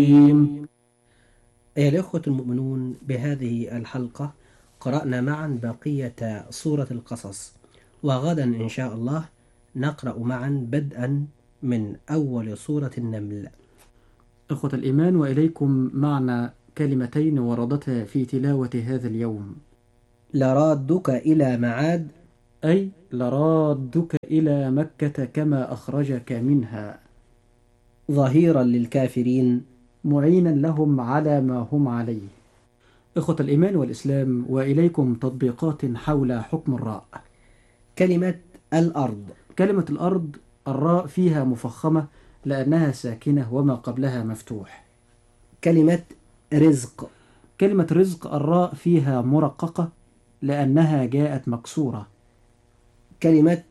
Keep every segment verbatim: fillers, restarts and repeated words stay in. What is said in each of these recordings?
أيها الأخوة المؤمنون، بهذه الحلقة قرأنا معا بقية سورة القصص، وغدا إن شاء الله نقرأ معا بدءا من أول سورة النمل. إخوة الإيمان، وإليكم معنا كلمتين وردتا في تلاوة هذا اليوم. لرادك إلى معاد، أي لرادك إلى مكة كما أخرجك منها، ظهيرا للكافرين، معينا لهم على ما هم عليه. إخوة الإيمان والإسلام، وإليكم تطبيقات حول حكم الراء. كلمة الأرض. كلمة الأرض، الراء فيها مفخمة لأنها ساكنة وما قبلها مفتوح. كلمة رزق. كلمة رزق، الراء فيها مرققة لأنها جاءت مكسورة. كلمة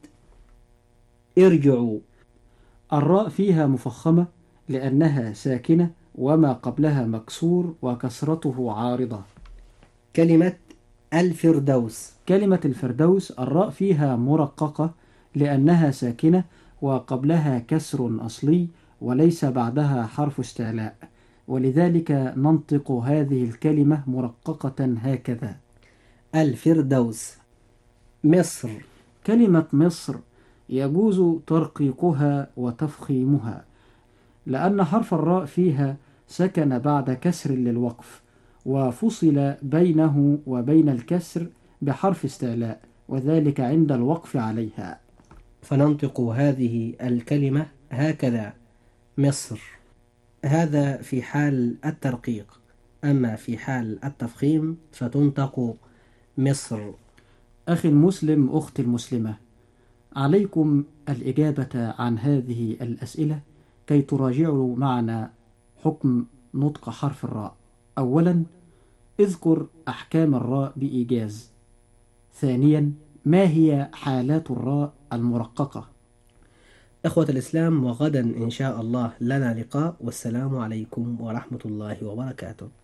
ارجعوا، الراء فيها مفخمة لأنها ساكنة وما قبلها مكسور وكسرته عارضة. كلمة الفردوس. كلمة الفردوس، الراء فيها مرققة لأنها ساكنة وقبلها كسر أصلي وليس بعدها حرف استعلاء، ولذلك ننطق هذه الكلمة مرققة هكذا: الفردوس. مصر. كلمة مصر يجوز ترقيقها وتفخيمها لأن حرف الراء فيها سكن بعد كسر للوقف، وفصل بينه وبين الكسر بحرف استعلاء، وذلك عند الوقف عليها. فننطق هذه الكلمة هكذا: مصر. هذا في حال الترقيق، أما في حال التفخيم فتنطق مصر. أخي المسلم، أختي المسلمة، عليكم الإجابة عن هذه الأسئلة كي تراجعوا معنا حكم نطق حرف الراء. أولا، اذكر أحكام الراء بإيجاز. ثانيا، ما هي حالات الراء المرققة؟ إخوة الإسلام، وغدا إن شاء الله لنا لقاء، والسلام عليكم ورحمة الله وبركاته.